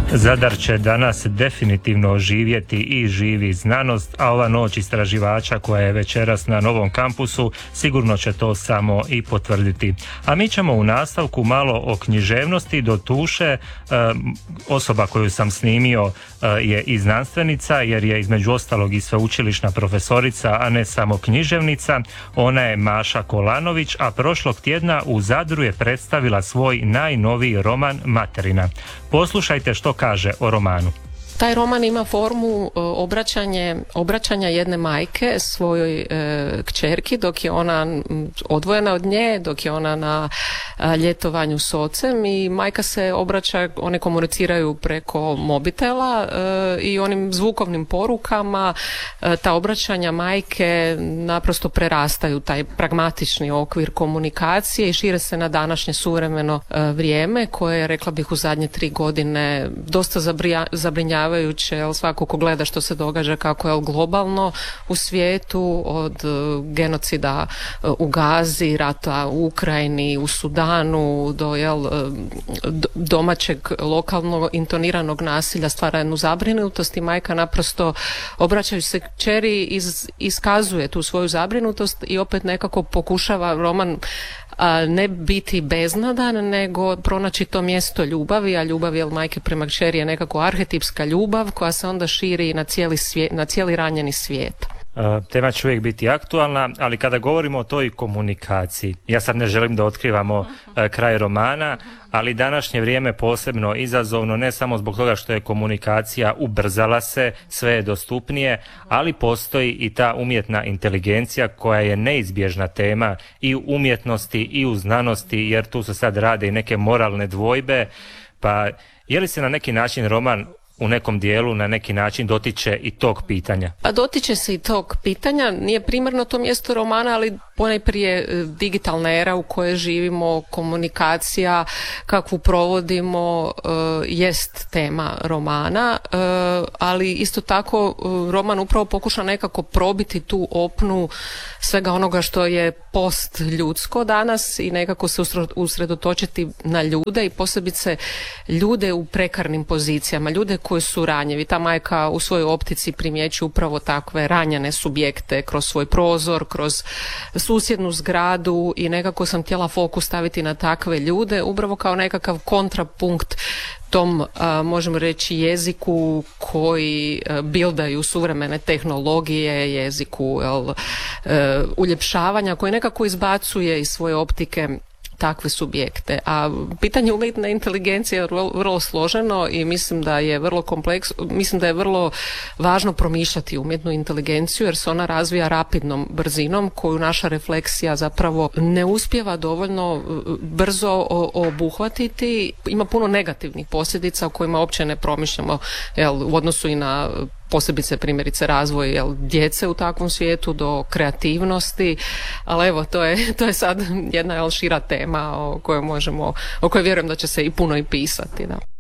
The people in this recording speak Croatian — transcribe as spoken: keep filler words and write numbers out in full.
Zadar će danas definitivno oživjeti i živi znanost, a ova noć istraživača koja je večeras na novom kampusu sigurno će to samo i potvrditi. A mi ćemo u nastavku malo o književnosti, do tuše. Osoba koju sam snimio je i znanstvenica, jer je između ostalog i sveučilišna profesorica, a ne samo književnica. Ona je Maša Kolanović, a prošlog tjedna u Zadru je predstavila svoj najnoviji roman Materina. Poslušajte što kaže o romanu. Taj roman ima formu obraćanje, obraćanja jedne majke svojoj e, kćerki dok je ona odvojena od nje, dok je ona na a, ljetovanju s ocem, i majka se obraća, one komuniciraju preko mobitela e, i onim zvukovnim porukama e, ta obraćanja majke naprosto prerastaju taj pragmatični okvir komunikacije i šire se na današnje suvremeno e, vrijeme koje je, rekla bih, u zadnje tri godine dosta zabrija, zabrinjava. Jel, svako ko gleda što se događa kako je globalno u svijetu, od genocida u Gazi, rata u Ukrajini, u Sudanu, do jel, domaćeg lokalno intoniranog nasilja, stvara jednu zabrinutost i majka naprosto, obraćajući se kćeri, iz, iskazuje tu svoju zabrinutost i opet nekako pokušava roman a ne biti beznadan, nego pronaći to mjesto ljubavi, a ljubav je majke prema kćeri je nekako arhetipska ljubav koja se onda širi na cijeli svijet, na cijeli ranjeni svijet. Tema će uvijek biti aktualna, ali kada govorimo o toj komunikaciji, ja sad ne želim da otkrivamo kraj romana, ali današnje vrijeme posebno izazovno, ne samo zbog toga što je komunikacija ubrzala se, sve je dostupnije, ali postoji i ta umjetna inteligencija koja je neizbježna tema i u umjetnosti i u znanosti, jer tu se sad rade i neke moralne dvojbe. Pa je li se na neki način roman u nekom dijelu na neki način dotiče i tog pitanja? Pa dotiče se i tog pitanja, nije primarno to mjesto romana, ali ponajprije digitalna era u kojoj živimo, komunikacija kakvu provodimo e, jest tema romana, e, ali isto tako roman upravo pokuša nekako probiti tu opnu svega onoga što je post ljudsko danas i nekako se usredotočiti na ljude i posebice ljude u prekarnim pozicijama, ljude koji su ranjivi. Ta majka u svojoj optici primjećuje upravo takve ranjene subjekte kroz svoj prozor, kroz susjednu zgradu, i nekako sam htjela fokus staviti na takve ljude upravo kao nekakav kontrapunkt tom, a, možemo reći, jeziku koji a, bildaju suvremene tehnologije, jeziku jel, e, uljepšavanja, koji nekako izbacuje iz svoje optike takve subjekte. A pitanje umjetne inteligencije je vrlo, vrlo složeno i mislim da je vrlo kompleks, mislim da je vrlo važno promišljati umjetnu inteligenciju, jer se ona razvija rapidnom brzinom koju naša refleksija zapravo ne uspijeva dovoljno brzo obuhvatiti. Ima puno negativnih posljedica o kojima uopće ne promišljamo jel, u odnosu i na posebice primjerice razvoj jel, djece u takvom svijetu, do kreativnosti, ali evo to je, to je sad jedna jel, šira tema o kojoj možemo, o kojoj vjerujem da će se i puno i pisati. Da.